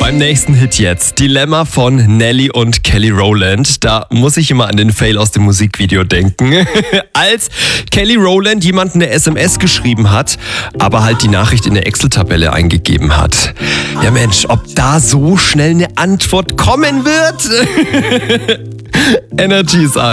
Beim nächsten Hit jetzt. Dilemma von Nelly und Kelly Rowland. Da muss ich immer an den Fail aus dem Musikvideo denken. Als Kelly Rowland jemanden eine SMS geschrieben hat, aber halt die Nachricht in der Excel-Tabelle eingegeben hat. Ja Mensch, ob da so schnell eine Antwort kommen wird? Energy ist an.